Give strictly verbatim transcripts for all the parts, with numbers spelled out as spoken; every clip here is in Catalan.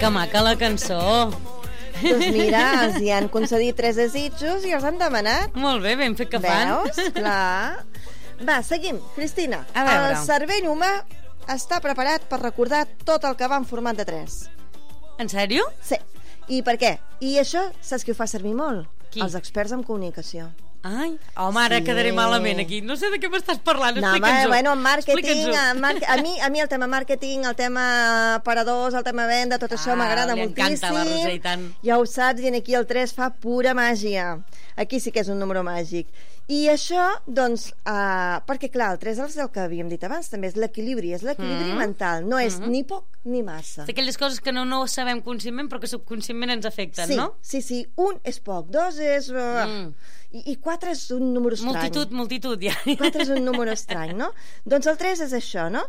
que maca la cançó. Doncs mira, els hi han concedit tres desitjos i els han demanat. Molt bé, ben fet que fan. Veus? Clar. Va, seguim. Cristina, a veure. El cervell humà està preparat per recordar tot el que va en format de tres. En sèrio? Sí. I per què? I això, saps qui ho fa servir molt? Qui? Els experts en comunicació. Ai, home, ara Sí. quedaré malament aquí. No sé de què m'estàs parlant, No, explica'ns-ho. bueno, en màrqueting, Explica'ns-ho. en mar... a, mi, a mi el tema màrqueting, el tema paradors, el tema venda, tot això Ah, m'agrada li moltíssim. encanta la Roser, i tant. Ja ho saps, i aquí el tres fa pura màgia. Aquí sí que és un número màgic. I això, doncs, uh, perquè clar, el tres és el que havíem dit abans, també és l'equilibri, és l'equilibri Mm. mental, no és Mm. ni poc ni massa. És aquelles coses que no, no sabem conscientment però que subconscientment ens afecten, Sí, no? sí, sí, un és poc, dos és... Uh, Mm. i, I quatre és un número estrany. Multitud, multitud, ja. quatre és un número estrany, no? Doncs el tres és això, no?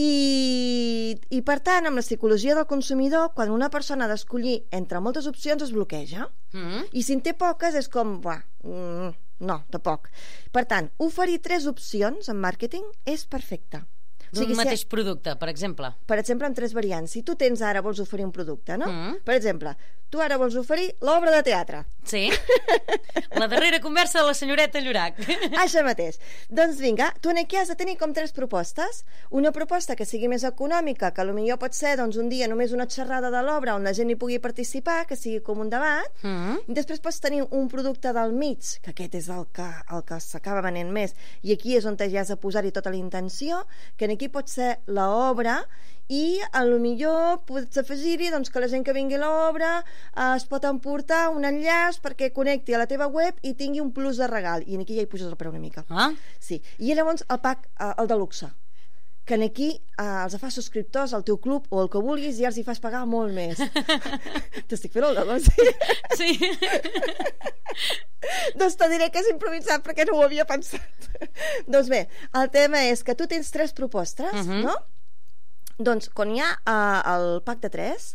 I, I per tant, amb la psicologia del consumidor, quan una persona ha d'escollir entre moltes opcions, es bloqueja. Mm. I si en té poques és com, buah, mm, no, tampoc. Per tant, oferir tres opcions en màrqueting és perfecte. D'un si- mateix producte, per exemple. Per exemple, amb tres variants. Si tu tens ara, vols oferir un producte, no? Mm. Per exemple, tu ara vols oferir l'obra de teatre. Sí. La darrera conversa de la senyoreta Llorac. Això mateix. Doncs vinga, tu aquí has de tenir com tres propostes. Una proposta que sigui més econòmica, que potser pot ser doncs, un dia només una xerrada de l'obra on la gent hi pugui participar, que sigui com un debat. Mm. I després pots tenir un producte del mig, que aquest és el que, el que s'acaba venent més. I aquí és on ja has de posar-hi tota la intenció, que aquí pot ser l'obra, i a lo millor pots afegir-hi doncs, que la gent que vingui a l'obra eh, es pot emportar un enllaç perquè connecti a la teva web i tingui un plus de regal, i aquí ja hi puges el preu una mica. Ah? Sí. I llavors el pack, eh, el de luxe, que aquí eh, els fas subscriptors al teu club o el que vulguis i els hi fas pagar molt més. T'estic fent el negoci. Sí. Doncs te diré que és improvisat perquè no ho havia pensat. Doncs bé, el tema és que tu tens tres propostes, uh -huh. no? Doncs quan hi ha uh, el pack de tres,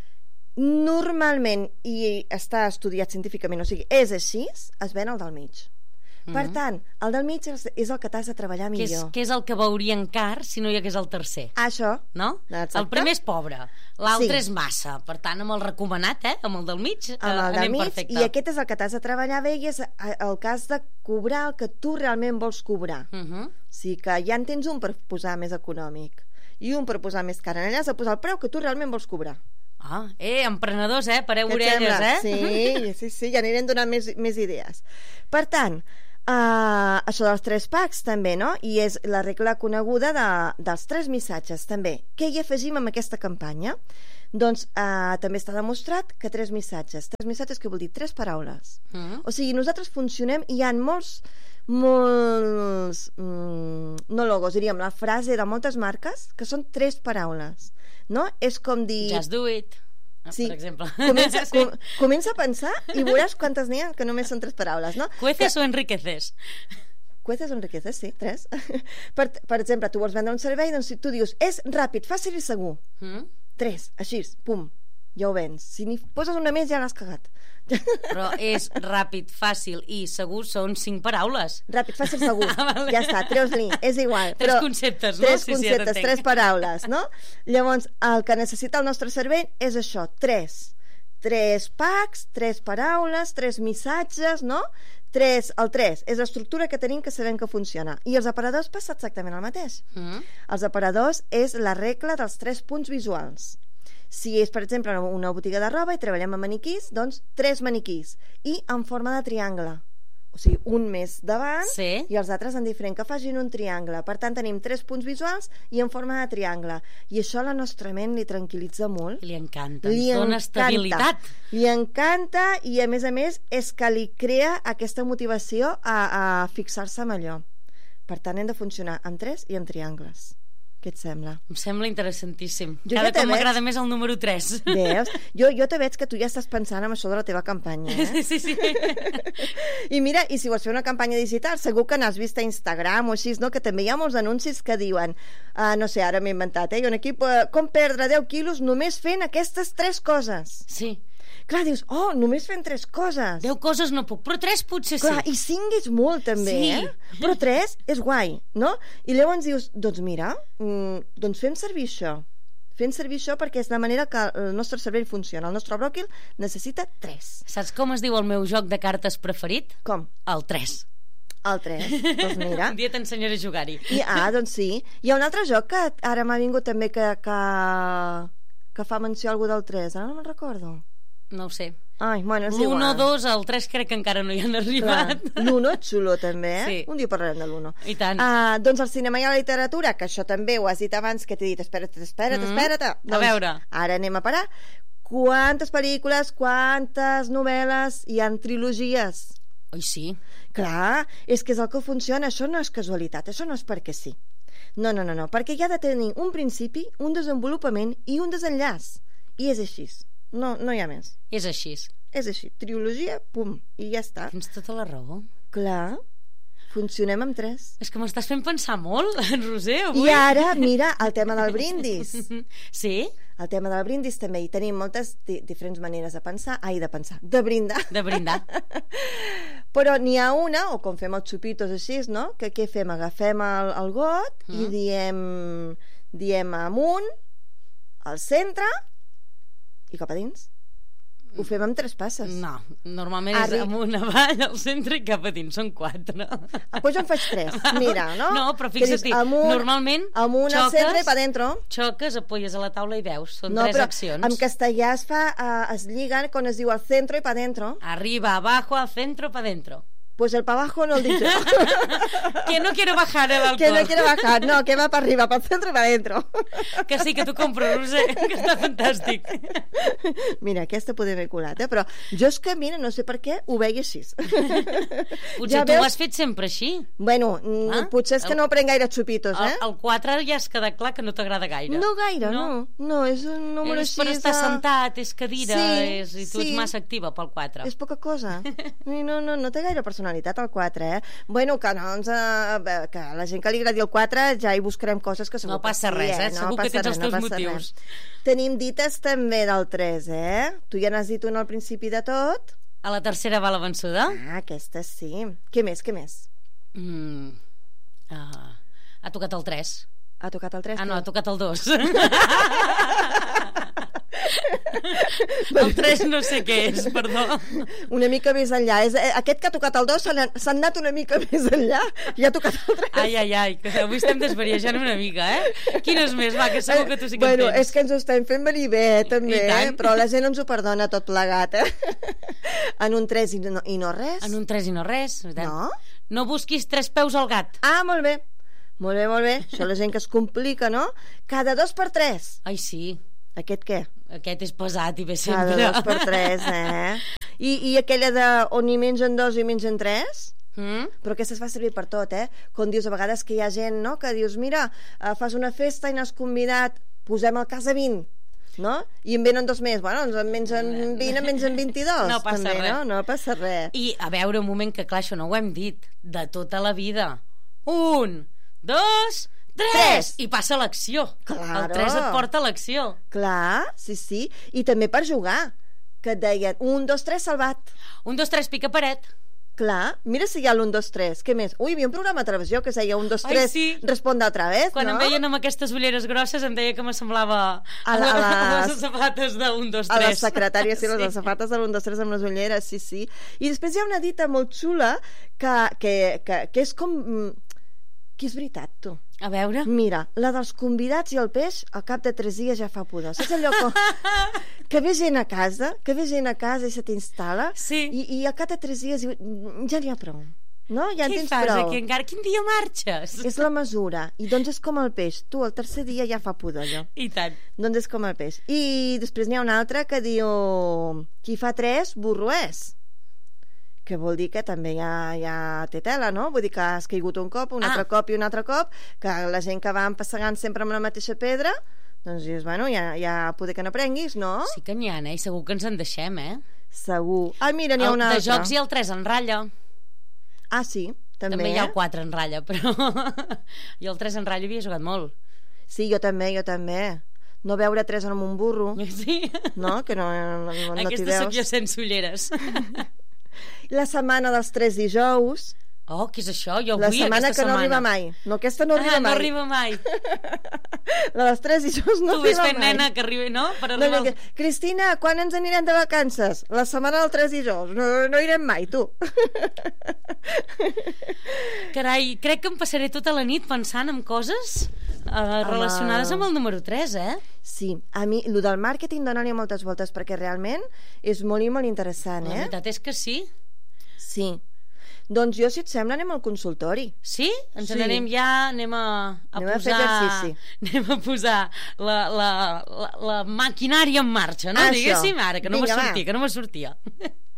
normalment, i està estudiat científicament, o sigui, és així, es ven el del mig. Uh -huh. Per tant, el del mig és, és el que t'has de treballar Que és, millor. que és el que veurien car si no hi hagués el tercer. Això. No? Exacte. El primer és pobre, l'altre Sí. és massa. Per tant, amb el recomanat, eh? Amb el del mig, eh, Amb el del anem mig, perfecte. i aquest és el que t'has de treballar bé i és el cas de cobrar el que tu realment vols cobrar. Uh -huh. O sigui que ja en tens un per posar més econòmic i un per posar més car. Allà has de posar el preu que tu realment vols cobrar. Ah, eh, emprenedors, eh? Pareu Què et orelles, sembla? eh? Sí, sí, sí, ja anirem donant més, més idees. Per tant, Uh, això dels tres packs també, no? I és la regla coneguda de, dels tres missatges també. Què hi afegim amb aquesta campanya? Doncs uh, també està demostrat que tres missatges. Tres missatges que vol dir tres paraules. Mm. O sigui, nosaltres funcionem i hi ha molts molts mm, no logos, diríem, la frase de moltes marques que són tres paraules, no? És com dir... Just do it. Sí. Per exemple. Comença, Sí. com, comença a pensar i veuràs quantes n'hi ha que només són tres paraules, no? Cueces o enriqueces? Cueces o enriqueces, sí, tres. Per, per exemple, tu vols vendre un servei, doncs si tu dius és ràpid, fàcil i segur. Mm? Tres, així, pum, ja ho vens. Si n'hi poses una més ja l'has cagat. Però és ràpid, fàcil i segur són cinc paraules. Ràpid, fàcil, segur. Ah, vale. Ja està, treus-li, és igual. Tres però conceptes, no? Tres Sí, sí, ja conceptes, t'entenc. tres paraules, no? Llavors, el que necessita el nostre cervell és això, tres. Tres packs, tres paraules, tres missatges, no? Tres, el tres és l'estructura que tenim que sabem que funciona. I els aparadors passa exactament el mateix. Mm? Els aparadors és la regla dels tres punts visuals. Si és, per exemple, una botiga de roba i treballem amb maniquís, doncs tres maniquís i en forma de triangle. O sigui, un més davant Sí. i els altres en diferent, que facin un triangle. Per tant, tenim tres punts visuals i en forma de triangle. I això a la nostra ment li tranquil·litza molt. Li encanta, Li ens dona encanta. estabilitat. Li encanta i, a més a més, és que li crea aquesta motivació a, a fixar-se en allò. Per tant, hem de funcionar amb tres i amb triangles. Què et sembla? Em sembla interessantíssim. Jo Cada ja te cop veig. m'agrada més el número tres. Veus? Jo, jo te veig que tu ja estàs pensant en això de la teva campanya, eh? Sí, sí, sí. I mira, i si vols fer una campanya digital, segur que n'has vist a Instagram o així, no? Que també hi ha molts anuncis que diuen, uh, no sé, ara m'he inventat, eh? Un equip, uh, com perdre deu quilos només fent aquestes tres coses. Sí. Clar, dius, oh, només fent tres coses. Deu coses no puc, però tres potser sí. Clar, i cinc és molt també, Sí. eh? Però tres és guai, no? I llavors dius, doncs mira, mm, doncs fem servir això. fent servir això perquè és la manera que el nostre cervell funciona. El nostre bròquil necessita tres. Saps com es diu el meu joc de cartes preferit? Com? El tres. El tres, doncs mira. Un dia t'ensenyaré a jugar-hi. I, ah, doncs sí. Hi ha un altre joc que ara m'ha vingut també que, que, que fa menció a algú del tres. Ara no me'n recordo. No ho sé. Ai, bueno, és igual. L'uno, dos, el tres crec que encara no hi han arribat. L'uno és xulo també, eh? Sí. Un dia parlarem de l'uno. I tant. Uh, doncs el cinema i la literatura, que això també ho has dit abans, que t'he dit, espera't, espera't, mm. espera't. Doncs, a veure. Ara anem a parar. Quantes pel·lícules, quantes novel·les hi han trilogies? Oi, sí. Clar, és que és el que funciona. Això no és casualitat, això no és perquè sí. No, no, no, no, perquè hi ha de tenir un principi, un desenvolupament i un desenllaç. I és així. No, no hi ha més. És així. És així. Trilogia, pum, i ja està. Tens tota la raó. Clar, funcionem amb tres. És que m'estàs fent pensar molt, Roser, avui. I ara, mira, el tema del brindis. Sí? El tema del brindis també. Hi tenim moltes di diferents maneres de pensar. Ai, de pensar. De brindar. De brindar. Però n'hi ha una, o com fem els xupitos així, no? Que què fem? Agafem el, el got mm. i diem, diem amunt, al centre i cap a dins. Ho fem amb tres passes. No, normalment Arri... és amunt, avall, al centre i cap a dins. Són quatre. Ah, doncs jo en faig tres. Mira, no? No, però fixa't-hi, normalment amunt, xoques, al centre i pa dentro. Xoques, apoyes a la taula i veus. Són no, tres però accions. En castellà es fa, uh, es lliguen quan es diu al centro i pa dentro. Arriba, abajo, al centro, pa dentro. Pues el para abajo no el dicho. Que no quiero bajar el alcohol. Que no quiero bajar, no, que va para arriba, para el centro y para adentro. Que sí, que t'ho compro, Roser, que està fantàstic. Mira, aquesta podem haver colat, eh? Però jo és que, mira, no sé per què ho veia així. Potser ja tu veus... ho has fet sempre així. Bueno, ah? potser és que el... no prenc gaire xupitos, eh? El, el quatre ja has quedat clar que no t'agrada gaire. No gaire, no. No, no és un número és així. És per estar de... sentat, és cadira, sí, és... i tu sí. ets massa activa pel quatre. És poca cosa. No, no, no té gaire personalitat el quatre, eh? Bueno, que no ens... Eh, que a la gent que li agradi el quatre ja hi buscarem coses que segur no passa que sí, res, eh? eh? No Segur que tens els teus no motius. Res. Tenim dites també del tres, eh? Tu ja n'has dit una al principi de tot. A la tercera va la vençuda? Ah, aquesta sí. Què més, què més? Mm. Uh, ha tocat el tres. Ha tocat el tres? Ah, no, que... ha tocat el dos. El tres no sé què és, perdó. Una mica més enllà. És, eh, aquest que ha tocat el dos s'ha anat una mica més enllà i ha tocat el tres. Ai, ai, ai, que avui estem desvariejant una mica, eh? Quines més? Va, que segur que tu sí que bueno, en tens. És que ens ho estem fent venir bé, eh, també, eh? Però la gent ens ho perdona tot plegat, eh? En un tres i no, i no res. En un tres i no res. No? No busquis tres peus al gat. Ah, molt bé. Molt bé, molt bé. Això la gent que es complica, no? Cada dos per tres. Ai, sí. Aquest què? Aquest és pesat i bé sempre. Cada dos per tres, eh? I, i aquella de on hi mengen dos i mengen tres? Mm? Però aquesta es fa servir per tot, eh? Com dius, a vegades que hi ha gent, no?, que dius, mira, uh, fas una festa i n'has convidat, posem el cas a vint, no? I en venen dos més. Bueno, doncs en mengen vint, en mengen vint-i-dos. No passa també, res. No? No passa res. I, a veure, un moment, que clar, això no ho hem dit. De tota la vida. Un, dos... Tres! tres! I passa l'acció. Claro. El tres et porta a l'acció. Clar, sí, sí. I també per jugar, que et deien un, dos, tres, salvat. Un, dos, tres, pica paret. Clar, mira si hi ha l'un, dos, tres. Què més? Ui, hi havia un programa de televisió que es deia un, dos, tres, sí. responde otra vez, Quan no? em veien amb aquestes ulleres grosses em deia que m'assemblava a, a, la, a, les... a les safates d'un, dos, tres. A les secretàries, sí, sí. Les safates de l'un, dos, tres amb les ulleres, sí, sí. I després hi ha una dita molt xula que, que, que, que és com... que és veritat, tu. A veure. Mira, la dels convidats i el peix al cap de tres dies ja fa pudor. Saps allò que, que ve gent a casa, que ve gent a casa i se t'instal·la, sí. i, i al cap de tres dies ja n'hi ha prou. No? Ja en Què tens fas prou. aquí encara? Quin dia marxes? És la mesura. I doncs és com el peix. Tu, el tercer dia ja fa pudor, allò. I tant. Doncs és com el peix. I després n'hi ha una altra que diu qui fa tres, burro és. Que vol dir que també ja, ja té tela, no? Vull dir que has caigut un cop, un ah. altre cop i un altre cop, que la gent que va empassegant sempre amb la mateixa pedra, doncs dius, bueno, ja, ja poder que n'aprenguis, no? Sí que n'hi ha, eh? I segur que ens en deixem, eh? Segur. Ah, mira, n'hi ha una altra. De jocs hi ha el tres en ratlla. Ah, sí, també. També hi ha el quatre en ratlla, però... I el tres en ratlla havia jugat molt. Sí, jo també, jo també. No veure tres amb un burro. Sí. No, que no, no, no Aquesta t'hi veus. sóc jo sense ulleres. La setmana dels tres dijous. Oh, què és això? Jo La vull setmana aquesta que no setmana. arriba mai. No, aquesta no arriba ah, mai. no arriba mai. La dels tres dijous no Tu ves arriba fent mai. nena que arribi, no? Per No, arribar... no, que... Cristina, quan ens anirem de vacances? La setmana del tres dijous. No, no irem mai, tu. Carai, crec que em passaré tota la nit pensant en coses eh, relacionades amb el número tres, eh? Sí, a mi, el del màrqueting donar-hi moltes voltes perquè realment és molt i molt interessant, La eh? veritat és que sí. Sí. Doncs jo, si et sembla, anem al consultori. Sí? Ens Sí. n'anem ja, anem a, a Anem a fer posar... exercici. Anem a posar la, la, la, la maquinària en marxa, no? Això. Diguéssim ara, que no Vinga, me va. sortia, que no me sortia.